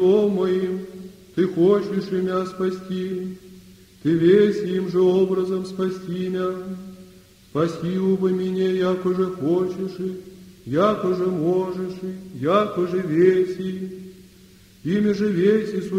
моим, Ты хочешь и мя спасти, Ты весь им же образом спасти мя. Спаси убо меня, яко же хочешь и, яко же можешь и, яко же веси. Ими же веси